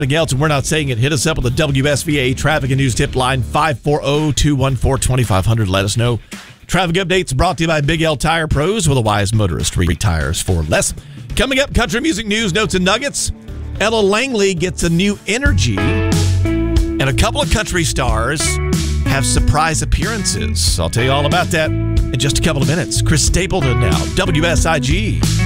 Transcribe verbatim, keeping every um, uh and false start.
Anything else, and we're not saying it, hit us up with the W S V A Traffic and News Tip Line, five four zero, two one four, two five zero zero. Let us know. Traffic updates brought to you by Big L Tire Pros, with a wise motorist. Retires for less. Coming up, country music news, notes, and nuggets. Ella Langley gets a new energy, and a couple of country stars have surprise appearances. I'll tell you all about that in just a couple of minutes. Chris Stapleton now, W S I G.